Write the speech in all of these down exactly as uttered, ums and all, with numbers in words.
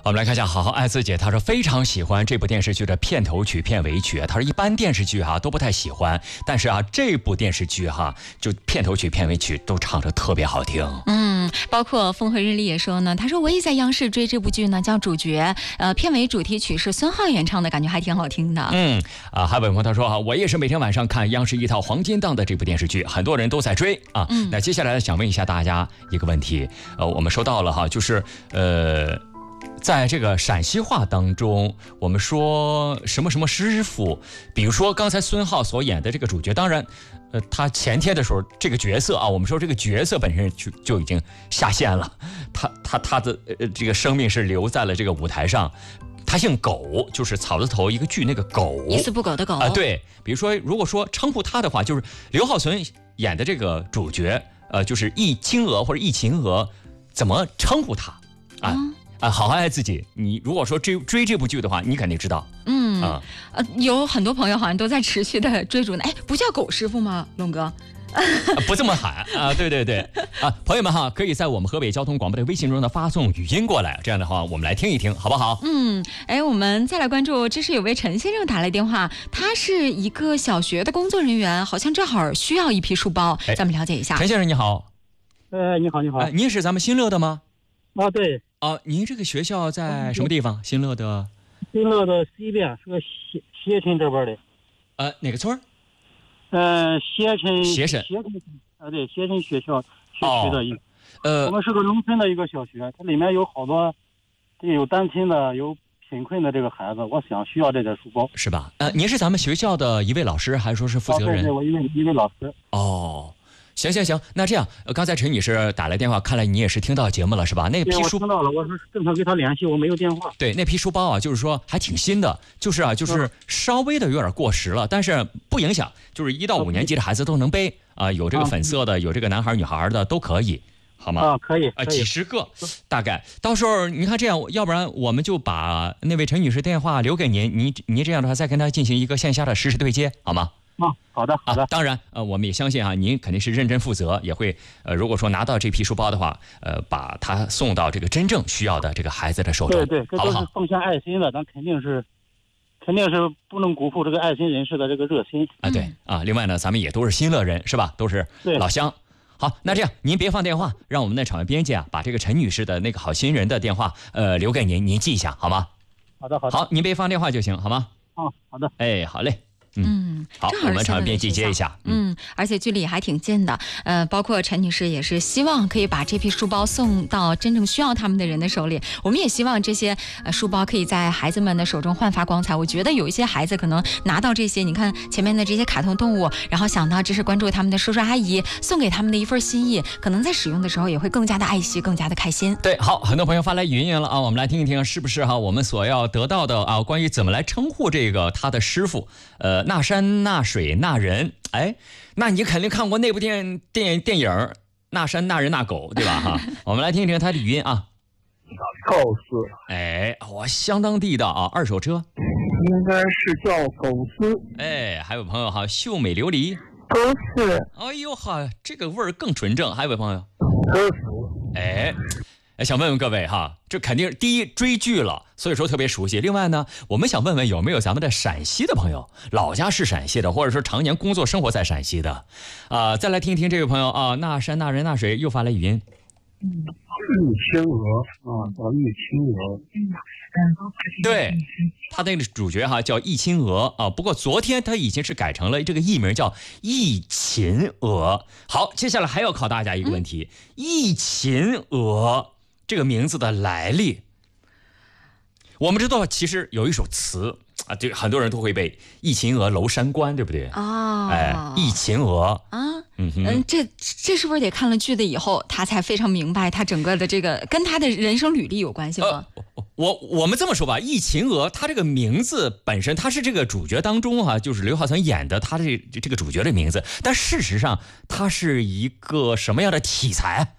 我们来看一下好好爱自己，他说非常喜欢这部电视剧的片头曲片尾曲，他说一般电视剧哈都不太喜欢，但是啊这部电视剧哈就片头曲片尾曲都唱着特别好听。 嗯，包括风和日丽也说呢，他说我也在央视追这部剧呢，叫主角，呃片尾主题曲是孙浩演唱的，感觉还挺好听的。 嗯啊，还有朋友他说啊，我也是每天晚上看央视一套黄金档的这部电视剧，很多人都在追啊。嗯，那接下来想问一下大家一个问题，呃我们说到了哈，就是呃在这个陕西话当中，我们说什么什么师傅，比如说刚才孙浩所演的这个主角，当然，呃，他前天的时候这个角色啊，我们说这个角色本身就就已经下线了，他他他的呃这个生命是留在了这个舞台上。他姓苟，就是草字头一个句那个苟， 一丝不苟的苟啊、呃。对，比如说如果说称呼他的话，就是刘浩存演的这个主角，呃，就是易青娥或者易秦娥，怎么称呼他啊？嗯啊，好好爱自己。你如果说追追这部剧的话，你肯定知道。 嗯啊，呃，有很多朋友好像都在持续的追逐呢。哎，不叫苟师傅吗，龙哥？ 啊、不这么喊啊！对对对啊，朋友们哈，可以在我们河北交通广播的微信中呢发送语音过来，这样的话我们来听一听，好不好？ 嗯，哎，我们再来关注，这是有位陈先生打来电话，他是一个小学的工作人员，好像正好需要一批书包，咱们了解一下。 陈先生你好。 呃，你好，你好。 哎，您是咱们新乐的吗？ 啊，对。 啊，您这个学校在什么地方？新乐的？ 新乐的西边是个协协臣这边的。 呃，哪个村儿？ 呃，协臣。 协沈。 协臣啊，对，协臣学校学区的一个。 哦、呃， 我们是个农村的一个小学，它里面有好多，有单亲的，有贫困的这个孩子，我想需要这点书包。 是吧？呃，您是咱们学校的一位老师，还是说是负责人？ 啊、对, 对，我一位一位老师。 哦。行行行，那这样，呃，刚才陈女士打来电话，看来你也是听到节目了是吧？那批书我听到了，我是正常跟她联系，我没有电话。 对，那批书包啊，就是说还挺新的，就是啊，就是稍微的有点过时了，但是不影响，就是一到五年级的孩子都能背啊、呃，有这个粉色的，有这个男孩女孩的都可以，好吗？ 啊，可以， 啊，几十个，大概到时候你看这样，要不然我们就把那位陈女士电话留给您，您您这样的话再跟她进行一个线下的实时对接，好吗？ 啊，好的，好的。 啊、当然，呃，我们也相信啊，您肯定是认真负责，也会，呃，如果说拿到这批书包的话，呃，把它送到这个真正需要的这个孩子的手中， 对对，这都是奉献爱心的，咱肯定是，肯定是不能辜负这个爱心人士的这个热心啊。对啊，另外呢，咱们也都是新乐人，是吧？都是老乡。好，那这样您别放电话，让我们的场外编辑啊，把这个陈女士的那个好心人的电话，呃，留给您，您记一下，好吗？ 好的，好的。 好，您别放电话就行，好吗？ 啊，好的。 哎，好嘞。 嗯， 好，我们场边集结一下。 嗯，而且距离也还挺近的。呃，包括陈女士也是希望可以把这批书包送到真正需要他们的人的手里。我们也希望这些呃书包可以在孩子们的手中焕发光彩。我觉得有一些孩子可能拿到这些，你看前面的这些卡通动物，然后想到这是关注他们的叔叔阿姨送给他们的一份心意，可能在使用的时候也会更加的爱惜，更加的开心。 对，好，很多朋友发来语音了啊，我们来听一听是不是哈，我们所要得到的啊，关于怎么来称呼这个他的师傅，呃，那山那水那人，哎，那你肯定看过那部电电电影《那山那人那狗》，对吧？哈，我们来听一听他的语音啊。 构思， 哎，我相当地道啊，二手车应该是叫狗丝。 哎，还有朋友哈，秀美琉璃， 不是。 哎呦哈，这个味儿更纯正。还有位朋友， 不是。 哎。想问问各位哈，这肯定第一追剧了，所以说特别熟悉。另外呢，我们想问问有没有咱们的陕西的朋友，老家是陕西的，或者说常年工作生活在陕西的，啊、呃，再来听一听这位朋友啊，那山那人那水又发来语音， 玉青娥啊，叫玉青娥， 对，他那个主角哈叫易青娥啊，不过昨天他已经是改成了这个艺名叫易秦娥。好，接下来还要考大家一个问题，易秦娥这个名字的来历，我们知道其实有一首词啊，这个很多人都会背“易秦娥楼山关”，对不对？ 哦， 哎，易秦娥啊，嗯嗯，这这是不是得看了剧的以后，他才非常明白他整个的这个跟他的人生履历有关系吗？ 呃、我我们这么说吧，易秦娥她这个名字本身，她是这个主角当中哈、啊，就是刘浩存演的他这这个主角的名字，但事实上它是一个什么样的题材？嗯。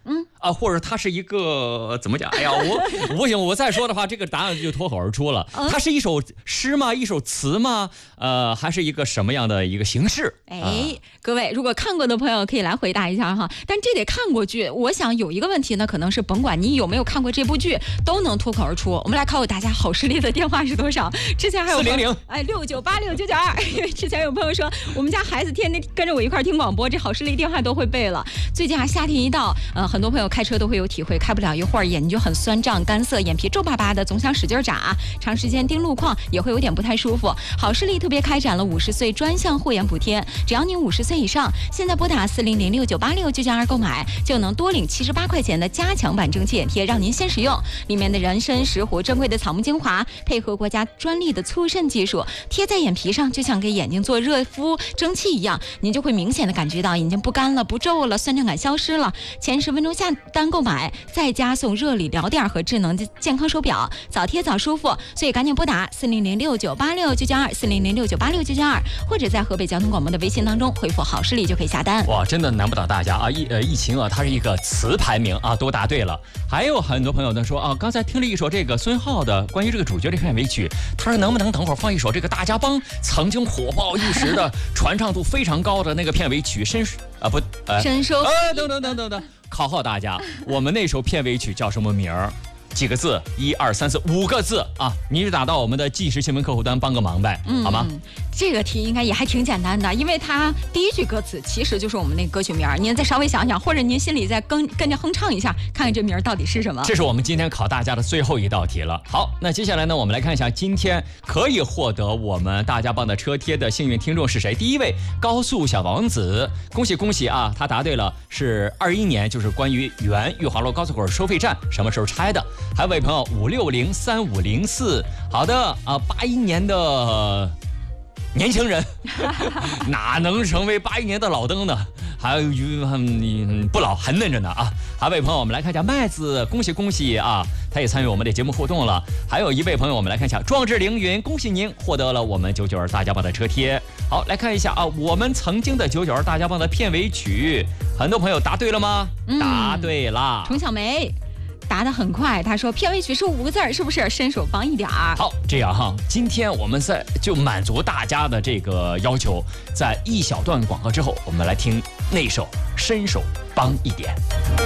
啊，或者它是一个怎么讲？哎呀，我不行，我再说的话，这个答案就脱口而出了。它是一首诗吗？一首词吗？呃，还是一个什么样的一个形式？ 哎，啊、各位，如果看过的朋友可以来回答一下哈。但这得看过剧，我想有一个问题呢，可能是甭管你有没有看过这部剧，都能脱口而出。我们来考考大家，好视力的电话是多少？之前还有四零零哎六九八六九九二，因为之前有朋友说我们家孩子天天跟着我一块听广播，这好视力电话都会背了。最近啊，夏天一到，呃，很多朋友开车都会有体会，开不了一会儿眼睛就很酸胀、干涩，眼皮皱巴巴的，总想使劲眨，长时间盯路况也会有点不太舒服。好视力特别开展了五十岁专项护眼补贴，只要您五十岁以上，现在拨打四零零六九八六九九二购买，就能多领七十八块钱的加强版蒸汽眼贴，让您先使用。里面的人参、石斛、珍贵的草木精华，配合国家专利的促渗技术，贴在眼皮上，就像给眼睛做热敷蒸汽一样，您就会明显的感觉到眼睛不干了、不皱了，酸胀感消失了。前十分钟下单购买，再加送热理疗垫和智能健康手表，早贴早舒服。所以赶紧拨打四零零六九八六九九二四零零六九八六九九二，或者在河北交通广播的微信当中回复好视力就可以下单。 哇，真的难不倒大家啊！疫呃疫情啊，它是一个词排名啊，都答对了。还有很多朋友呢说啊，刚才听了一首这个孙浩的关于这个主角的片尾曲，他说能不能等会儿放一首这个大家帮曾经火爆一时的传唱度非常高的那个片尾曲，伸啊不呃伸手啊等等等等等，考考大家，我们那首片尾曲叫什么名儿？几个字？一二三四五个字啊！你就打到我们的即时新闻客户端帮个忙呗，嗯、好吗？ 这个题应该也还挺简单的，因为它第一句歌词其实就是我们那个歌曲名儿，您再稍微想想，或者您心里再跟跟着哼唱一下，看看这名儿到底是什么。 这是我们今天考大家的最后一道题了。好，那接下来呢，我们来看一下今天可以获得我们大家帮的车贴的幸运听众是谁？第一位高速小王子，恭喜恭喜啊！他答对了，是二一年，就是关于原裕华路高速口收费站什么时候拆的。还有位朋友五六零三五零四，好的啊，八一年的年轻人哪能成为八一年的老登呢？还有嗯不老，还嫩着呢啊！还有位朋友，我们来看一下麦子，恭喜恭喜啊！他也参与我们的节目互动了。还有一位朋友，我们来看一下壮志凌云，恭喜您获得了我们九九二大家帮的车贴。好，来看一下啊，我们曾经的九九二大家帮的片尾曲，很多朋友答对了吗？嗯、答对啦， 程小梅。答得很快，他说片尾曲是五个字儿，是不是？伸手帮一点儿。 好，这样哈，今天我们在就满足大家的这个要求，在一小段广告之后，我们来听那首《伸手帮一点》。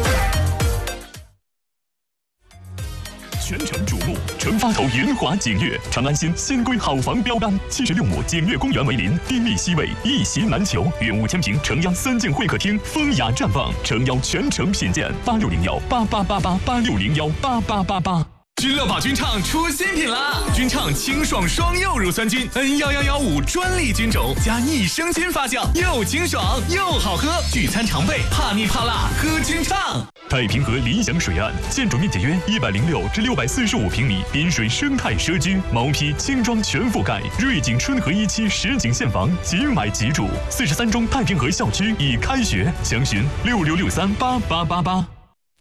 全城瞩目，成发头圆滑景悦，长安新新规好房标杆，七十六亩景悦公园为邻，丁力西北，一席难求。远五千平城央三进会客厅，风雅绽放，诚邀全城品鉴。八六零幺八八八八八六零幺八八八八。君乐宝君畅出新品啦！君畅清爽双柚乳酸菌 N 一一一五专利菌种，加益生菌发酵，又清爽又好喝。聚餐常备，怕腻怕辣，喝君畅。太平河理想水岸，建筑面积约一百零六至六百四十五平米，滨水生态社区，毛坯轻装全覆盖，瑞景春和一期实景现房，即买即住。四十三中太平河校区已开学，详询六六六三八八八八。